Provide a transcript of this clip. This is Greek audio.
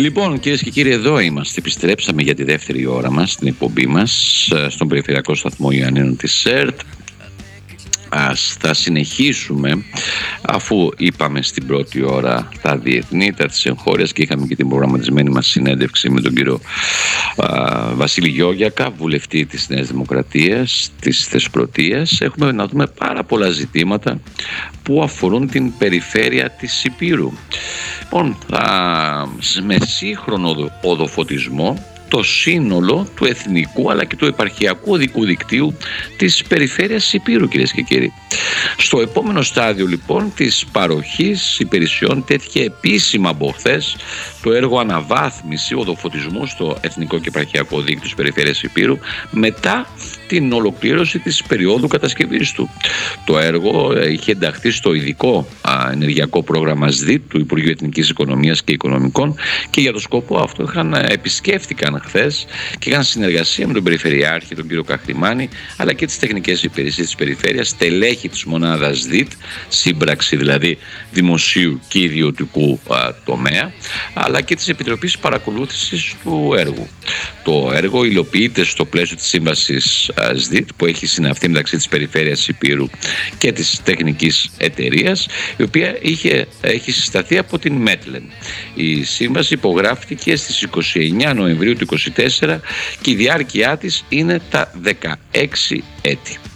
Λοιπόν, κυρίες και κύριοι, εδώ είμαστε. Επιστρέψαμε για τη δεύτερη ώρα μας στην εκπομπή μας στον περιφερειακό σταθμό Ιωαννίνων της ΣΕΡΤ. Θα συνεχίσουμε, αφού είπαμε στην πρώτη ώρα τα διεθνή, τα της εγχώριας, και είχαμε και την προγραμματισμένη μας συνέντευξη με τον κύριο Βασίλη Γιώγιακα, βουλευτή της Νέας Δημοκρατίας, της Θεσπρωτείας. Έχουμε να δούμε πάρα πολλά ζητήματα που αφορούν την περιφέρεια της Ηπείρου. Λοιπόν, με σύγχρονο οδοφωτισμό, το σύνολο του εθνικού αλλά και του επαρχιακού οδικού δικτύου της περιφέρειας Ηπείρου, κυρίες και κύριοι. Στο επόμενο στάδιο λοιπόν της παροχής υπηρεσιών τέθηκε επίσημα από χθες το έργο αναβάθμιση οδοφωτισμού στο εθνικό και επαρχιακό δίκτυο της περιφέρειας Ηπείρου μετά την ολοκλήρωση της περίοδου κατασκευής του. Το έργο είχε ενταχθεί στο ειδικό ενεργειακό πρόγραμμα ΣΔΙΤ του Υπουργείου Εθνικής Οικονομίας και Οικονομικών, και για το σκοπό αυτό επισκέφτηκαν χθες και είχαν συνεργασία με τον Περιφερειάρχη, τον κύριο Καχρημάνη, αλλά και τις τεχνικές υπηρεσίες της περιφέρειας, στελέχη της μονάδας ΣΔΙΤ, σύμπραξη δηλαδή δημοσίου και ιδιωτικού τομέα, αλλά και της Επιτροπής Παρακολούθησης του έργου. Το έργο υλοποιείται στο πλαίσιο της σύμβασης ΣΔΙΤ που έχει συναυθεί μεταξύ της περιφέρειας Ηπείρου και της τεχνικής εταιρείας, η οποία έχει συσταθεί από την Μέτλεν. Η σύμβαση υπογράφηκε στις 29 Νοεμβρίου του 2024 και η διάρκεια της είναι τα 16 έτη.